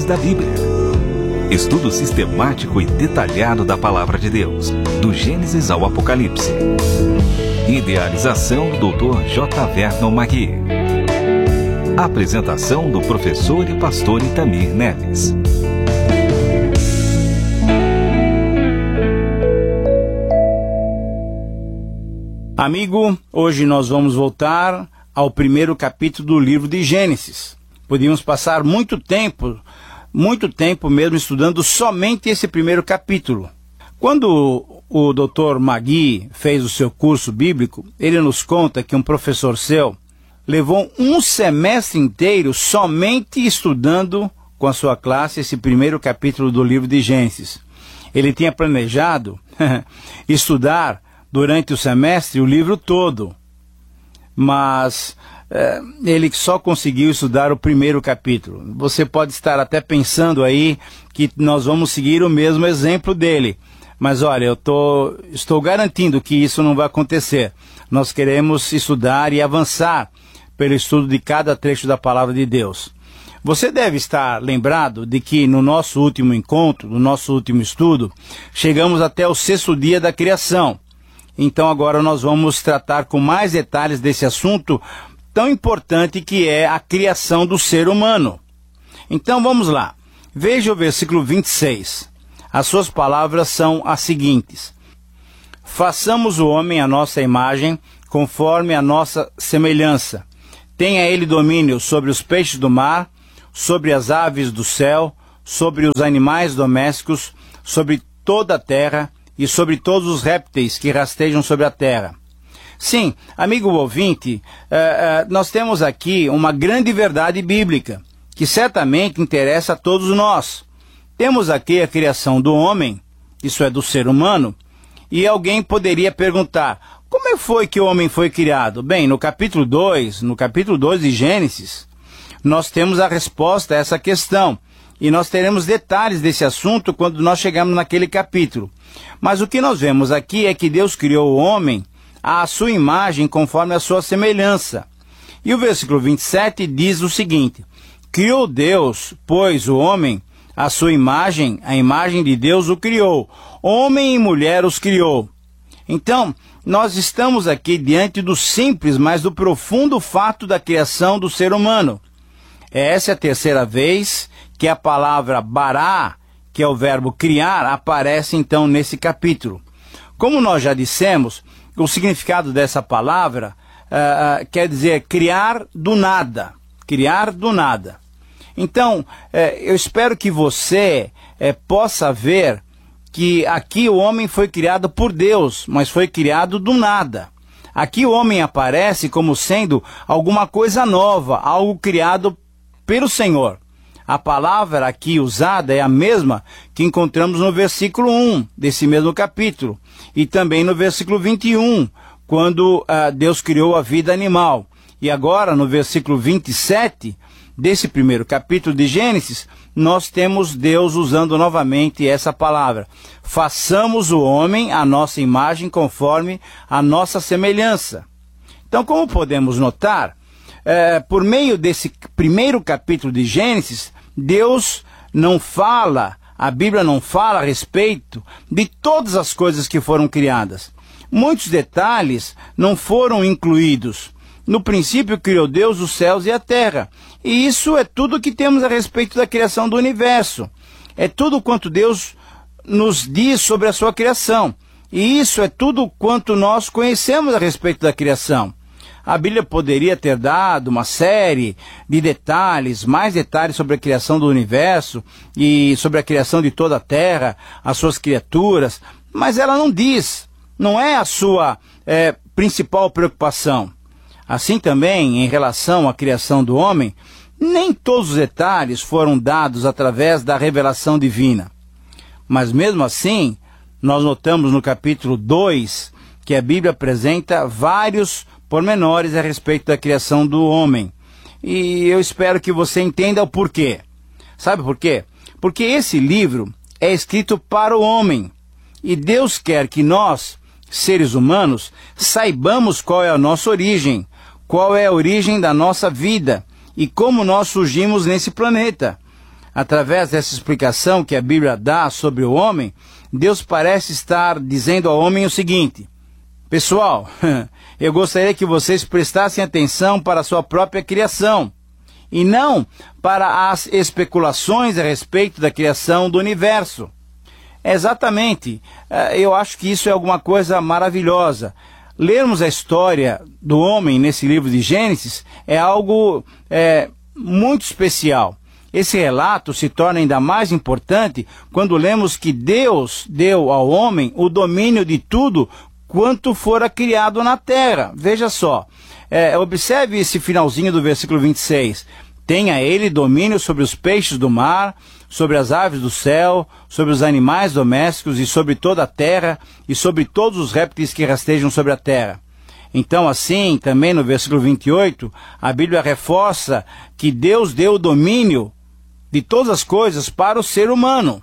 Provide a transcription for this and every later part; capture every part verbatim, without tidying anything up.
Verdades da Bíblia. Estudo sistemático e detalhado da Palavra de Deus, do Gênesis ao Apocalipse. Idealização do doutor J. Vernon Magui. Apresentação do professor e pastor Itamir Neves. Amigo, hoje nós vamos voltar ao primeiro capítulo do livro de Gênesis. Podíamos passar muito tempo, muito tempo mesmo estudando somente esse primeiro capítulo. Quando o doutor Magui fez o seu curso bíblico, ele nos conta que um professor seu levou um semestre inteiro somente estudando com a sua classe esse primeiro capítulo do livro de Gênesis. Ele tinha planejado estudar durante o semestre o livro todo, mas é, ele só conseguiu estudar o primeiro capítulo. Você pode estar até pensando aí que nós vamos seguir o mesmo exemplo dele, mas olha, eu tô, estou garantindo que isso não vai acontecer. Nós queremos estudar e avançar pelo estudo de cada trecho da Palavra de Deus. Você deve estar lembrado de que no nosso último encontro, no nosso último estudo, chegamos até o sexto dia da criação. Então agora nós vamos tratar com mais detalhes desse assunto tão importante que é a criação do ser humano. Então vamos lá. Veja o versículo vinte e seis. As suas palavras são as seguintes: façamos o homem à nossa imagem, conforme a nossa semelhança. Tenha ele domínio sobre os peixes do mar, sobre as aves do céu, sobre os animais domésticos, sobre toda a terra e sobre todos os répteis que rastejam sobre a terra. Sim, amigo ouvinte, uh, uh, nós temos aqui uma grande verdade bíblica, que certamente interessa a todos nós. Temos aqui a criação do homem, isso é, do ser humano, e alguém poderia perguntar: como foi que o homem foi criado? Bem, no capítulo dois, no capítulo dois de Gênesis, nós temos a resposta a essa questão. E nós teremos detalhes desse assunto quando nós chegarmos naquele capítulo. Mas o que nós vemos aqui é que Deus criou o homem à sua imagem, conforme a sua semelhança. E o versículo vinte e sete diz o seguinte: criou Deus, pois, o homem, à sua imagem, a imagem de Deus o criou. Homem e mulher os criou. Então, nós estamos aqui diante do simples, mas do profundo fato da criação do ser humano. Essa é a terceira vez que a palavra bará, que é o verbo criar, aparece então nesse capítulo. Como nós já dissemos, o significado dessa palavra uh, uh, quer dizer criar do nada. Criar do nada. Então, uh, eu espero que você uh, possa ver que aqui o homem foi criado por Deus, mas foi criado do nada. Aqui o homem aparece como sendo alguma coisa nova, algo criado pelo Senhor. A palavra aqui usada é a mesma que encontramos no versículo um desse mesmo capítulo, e também no versículo vinte e um, quando uh, Deus criou a vida animal. E agora, no versículo vinte e sete desse primeiro capítulo de Gênesis, nós temos Deus usando novamente essa palavra: façamos o homem à nossa imagem, conforme a nossa semelhança. Então, como podemos notar, É, por meio desse primeiro capítulo de Gênesis, Deus não fala, a Bíblia não fala a respeito de todas as coisas que foram criadas. Muitos detalhes não foram incluídos. No princípio criou Deus os céus e a terra. E isso é tudo que temos a respeito da criação do universo. É tudo quanto Deus nos diz sobre a sua criação. E isso é tudo quanto nós conhecemos a respeito da criação. A Bíblia poderia ter dado uma série de detalhes, mais detalhes sobre a criação do universo e sobre a criação de toda a terra, as suas criaturas, mas ela não diz, não é a sua é, principal preocupação. Assim também, em relação à criação do homem, nem todos os detalhes foram dados através da revelação divina. Mas mesmo assim, nós notamos no capítulo dois que a Bíblia apresenta vários pormenores a respeito da criação do homem. E eu espero que você entenda o porquê. Sabe por quê? Porque esse livro é escrito para o homem. E Deus quer que nós, seres humanos, saibamos qual é a nossa origem, qual é a origem da nossa vida e como nós surgimos nesse planeta. através dessa explicação que a Bíblia dá sobre o homem, Deus parece estar dizendo ao homem o seguinte: pessoal, eu gostaria que vocês prestassem atenção para a sua própria criação, e não para as especulações a respeito da criação do universo. Exatamente, eu acho que isso é alguma coisa maravilhosa. Lermos a história do homem nesse livro de Gênesis é algo é, muito especial. Esse relato se torna ainda mais importante quando lemos que Deus deu ao homem o domínio de tudo quanto fora criado na terra. Veja só, é, observe esse finalzinho do versículo vinte e seis. Tenha ele domínio sobre os peixes do mar, sobre as aves do céu, sobre os animais domésticos e sobre toda a terra e sobre todos os répteis que rastejam sobre a terra. Então, assim, também no versículo vinte e oito, a Bíblia reforça que Deus deu o domínio de todas as coisas para o ser humano.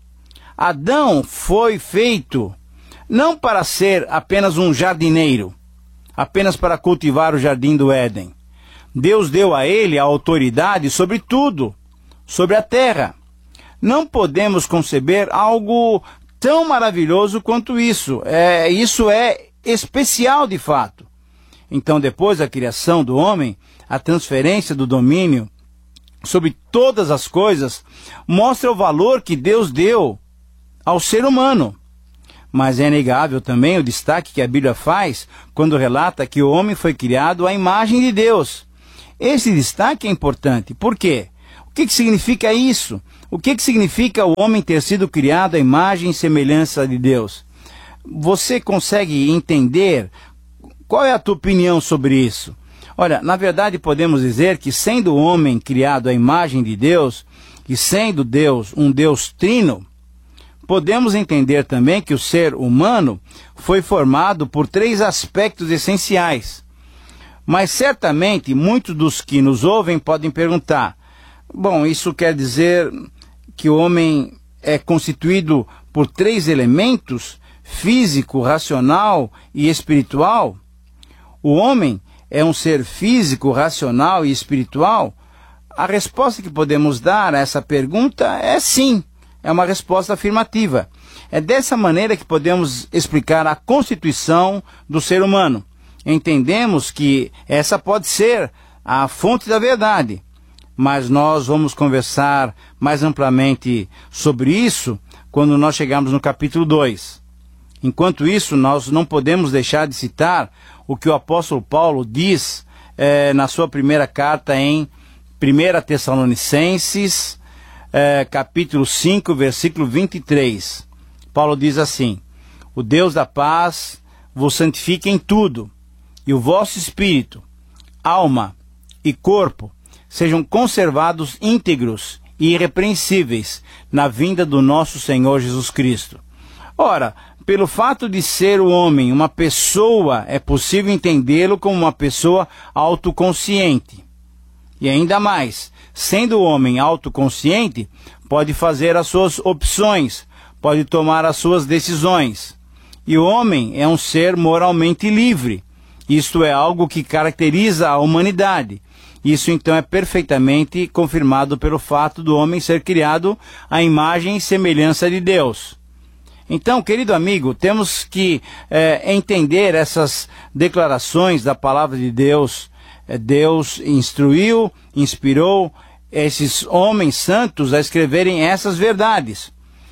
Adão foi feito não para ser apenas um jardineiro, apenas para cultivar o jardim do Éden. Deus deu a ele a autoridade sobre tudo, sobre a terra. Não podemos conceber algo tão maravilhoso quanto isso. É, isso é especial de fato. Então, depois da criação do homem, a transferência do domínio sobre todas as coisas mostra o valor que Deus deu ao ser humano. Mas é inegável também o destaque que a Bíblia faz quando relata que o homem foi criado à imagem de Deus. Esse destaque é importante. Por quê? O que, que significa isso? O que, que significa o homem ter sido criado à imagem e semelhança de Deus? Você consegue entender? Qual é a tua opinião sobre isso? Olha, na verdade podemos dizer que sendo o homem criado à imagem de Deus, e sendo Deus um Deus trino, podemos entender também que o ser humano foi formado por três aspectos essenciais. Mas certamente muitos dos que nos ouvem podem perguntar: bom, isso quer dizer que o homem é constituído por três elementos: físico, racional e espiritual? O homem é um ser físico, racional e espiritual? A resposta que podemos dar a essa pergunta é sim, é uma resposta afirmativa. É dessa maneira que podemos explicar a constituição do ser humano. Entendemos que essa pode ser a fonte da verdade, mas nós vamos conversar mais amplamente sobre isso quando nós chegarmos no capítulo dois. Enquanto isso, nós não podemos deixar de citar o que o apóstolo Paulo diz eh, na sua primeira carta em primeira Tessalonicenses, eh, capítulo cinco, versículo vinte e três. Paulo diz assim: o Deus da paz vos santifique em tudo, e o vosso espírito, alma e corpo sejam conservados íntegros e irrepreensíveis na vinda do nosso Senhor Jesus Cristo. Ora, pelo fato de ser o homem uma pessoa, é possível entendê-lo como uma pessoa autoconsciente. E ainda mais, sendo o homem autoconsciente, pode fazer as suas opções, pode tomar as suas decisões. E o homem é um ser moralmente livre. Isto é algo que caracteriza a humanidade. Isso então é perfeitamente confirmado pelo fato do homem ser criado à imagem e semelhança de Deus. Então, querido amigo, temos que é, entender essas declarações da palavra de Deus. Deus instruiu, inspirou esses homens santos a escreverem essas verdades.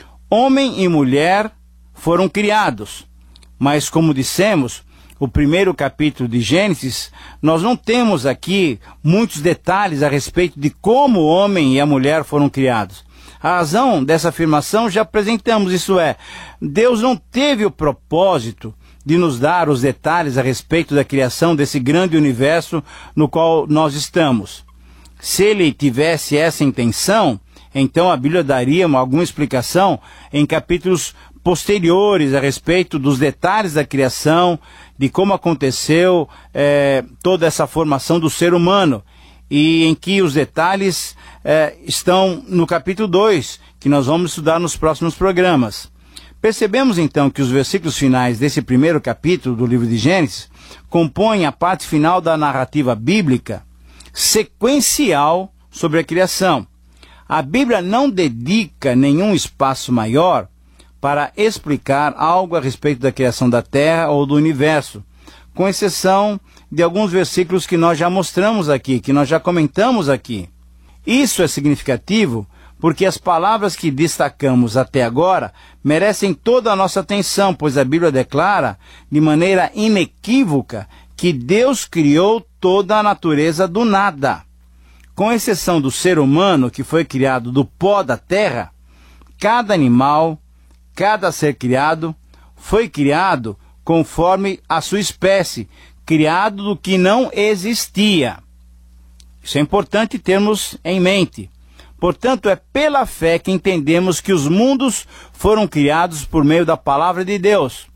Homem e mulher foram criados, mas como dissemos, o primeiro capítulo de Gênesis, nós não temos aqui muitos detalhes a respeito de como o homem e a mulher foram criados. A razão dessa afirmação já apresentamos, isso é, Deus não teve o propósito de nos dar os detalhes a respeito da criação desse grande universo no qual nós estamos. Se ele tivesse essa intenção, então a Bíblia daria uma, alguma explicação em capítulos posteriores a respeito dos detalhes da criação, de como aconteceu é, toda essa formação do ser humano, e em que os detalhes é, estão no capítulo dois, que nós vamos estudar nos próximos programas. Percebemos então que os versículos finais desse primeiro capítulo do livro de Gênesis compõem a parte final da narrativa bíblica sequencial sobre a criação. A Bíblia não dedica nenhum espaço maior para explicar algo a respeito da criação da Terra ou do universo, com exceção de alguns versículos que nós já mostramos aqui, que nós já comentamos aqui. Isso é significativo porque as palavras que destacamos até agora merecem toda a nossa atenção, pois a Bíblia declara de maneira inequívoca que Deus criou toda a natureza do nada. Com exceção do ser humano, que foi criado do pó da terra, cada animal, cada ser criado, foi criado conforme a sua espécie, criado do que não existia. Isso é importante termos em mente. Portanto, é pela fé que entendemos que os mundos foram criados por meio da palavra de Deus.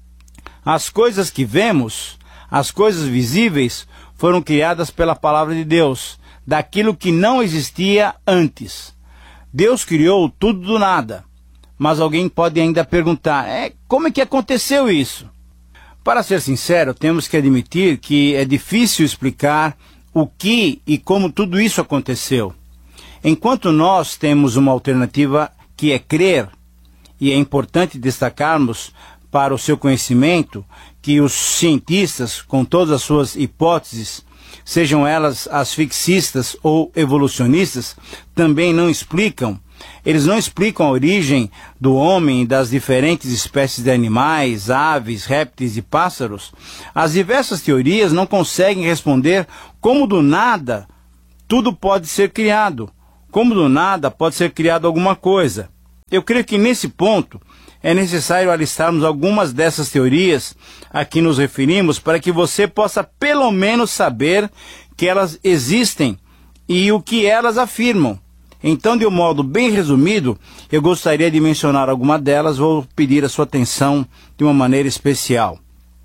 As coisas que vemos, as coisas visíveis, foram criadas pela palavra de Deus, daquilo que não existia antes. Deus criou tudo do nada. Mas alguém pode ainda perguntar, é, como é que aconteceu isso? Para ser sincero, temos que admitir que é difícil explicar o que e como tudo isso aconteceu. Enquanto nós temos uma alternativa que é crer, e é importante destacarmos para o seu conhecimento que os cientistas, com todas as suas hipóteses, sejam elas as fixistas ou evolucionistas, também não explicam. Eles não explicam a origem do homem e das diferentes espécies de animais, aves, répteis e pássaros. As diversas teorias não conseguem responder como do nada tudo pode ser criado. Como do nada pode ser criado alguma coisa. Eu creio que nesse ponto é necessário alistarmos algumas dessas teorias a que nos referimos para que você possa pelo menos saber que elas existem e o que elas afirmam. Então, de um modo bem resumido, eu gostaria de mencionar alguma delas, vou pedir a sua atenção de uma maneira especial.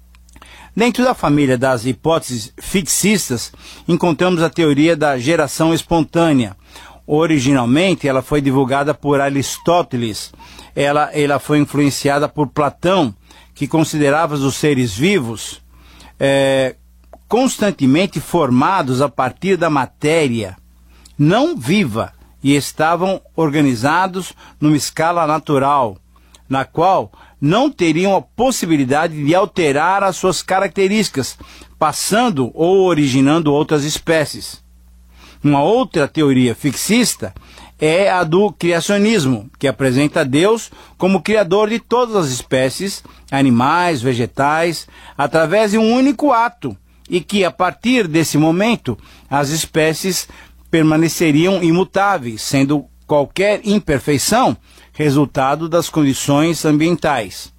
Dentro da família das hipóteses fixistas, encontramos a teoria da geração espontânea. Originalmente, ela foi divulgada por Aristóteles. Ela, ela foi influenciada por Platão, que considerava os seres vivos é, constantemente formados a partir da matéria não viva e estavam organizados numa escala natural, na qual não teriam a possibilidade de alterar as suas características, passando ou originando outras espécies. Uma outra teoria fixista é a do criacionismo, que apresenta Deus como criador de todas as espécies, animais, vegetais, através de um único ato, e que a partir desse momento as espécies permaneceriam imutáveis, sendo qualquer imperfeição resultado das condições ambientais.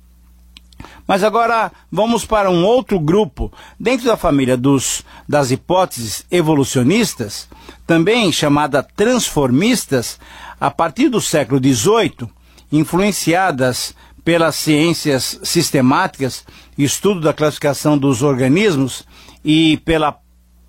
Mas agora vamos para um outro grupo, dentro da família dos, das hipóteses evolucionistas, também chamada transformistas, a partir do século dezoito, influenciadas pelas ciências sistemáticas, estudo da classificação dos organismos e pela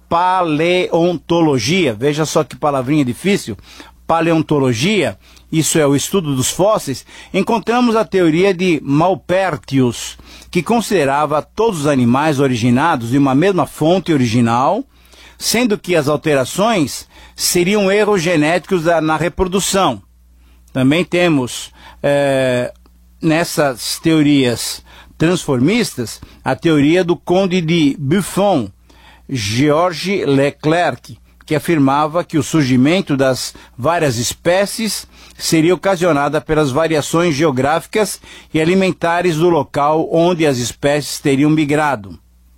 paleontologia. Veja só que palavrinha difícil. Paleontologia, isso é o estudo dos fósseis. Encontramos a teoria de Maupertius, que considerava todos os animais originados de uma mesma fonte original, sendo que as alterações seriam erros genéticos da, na reprodução. Também temos é, nessas teorias transformistas a teoria do Conde de Buffon, Georges Leclerc, que afirmava que o surgimento das várias espécies seria ocasionada pelas variações geográficas e alimentares do local onde as espécies teriam migrado.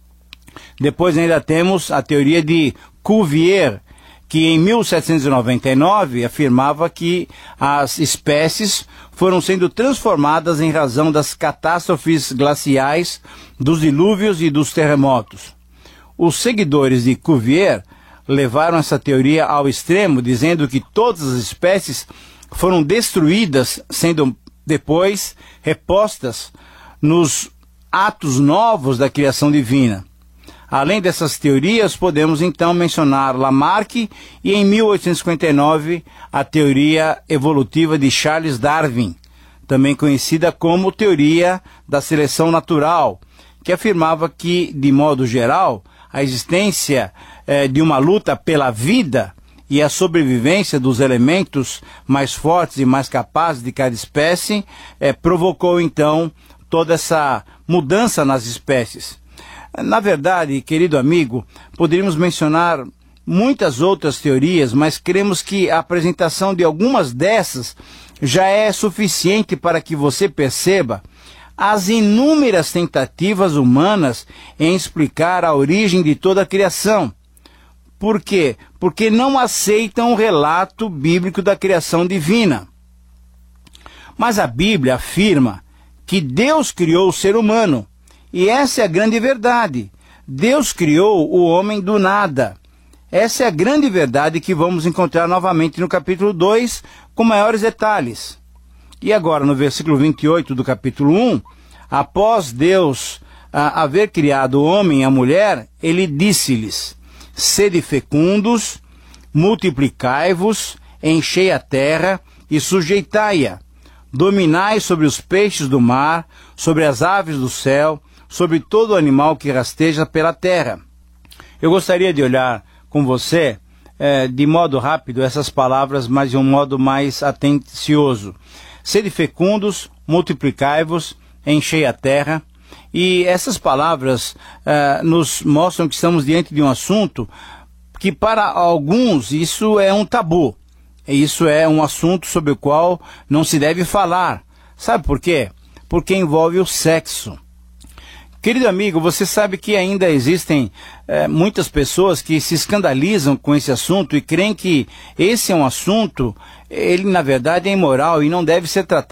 Depois ainda temos a teoria de Cuvier, que em mil setecentos e noventa e nove afirmava que as espécies foram sendo transformadas em razão das catástrofes glaciais, dos dilúvios e dos terremotos. Os seguidores de Cuvier levaram essa teoria ao extremo, dizendo que todas as espécies foram destruídas, sendo depois repostas nos atos novos da criação divina. Além dessas teorias, podemos então mencionar Lamarck e, em mil oitocentos e cinquenta e nove, a teoria evolutiva de Charles Darwin, também conhecida como teoria da seleção natural, que afirmava que, de modo geral, a existência eh, de uma luta pela vida e a sobrevivência dos elementos mais fortes e mais capazes de cada espécie eh, provocou então toda essa mudança nas espécies. Na verdade, querido amigo, poderíamos mencionar muitas outras teorias, mas cremos que a apresentação de algumas dessas já é suficiente para que você perceba as inúmeras tentativas humanas em explicar a origem de toda a criação. Por quê? Porque não aceitam o relato bíblico da criação divina. Mas a Bíblia afirma que Deus criou o ser humano, e essa é a grande verdade. Deus criou o homem do nada. Essa é a grande verdade que vamos encontrar novamente no capítulo dois, com maiores detalhes. E agora, no versículo vinte e oito do capítulo um, após Deus ah, haver criado o homem e a mulher, ele disse-lhes: sede fecundos, multiplicai-vos, enchei a terra e sujeitai-a. Dominai sobre os peixes do mar, sobre as aves do céu, sobre todo animal que rasteja pela terra. Eu gostaria de olhar com você, eh, de modo rápido, essas palavras, mas de um modo mais atencioso. Sede fecundos, multiplicai-vos, enchei a terra. E essas palavras uh, nos mostram que estamos diante de um assunto que para alguns isso é um tabu. Isso é um assunto sobre o qual não se deve falar. Sabe por quê? Porque envolve o sexo. Querido amigo, você sabe que ainda existem eh, muitas pessoas que se escandalizam com esse assunto e creem que esse é um assunto, ele na verdade é imoral e não deve ser tratado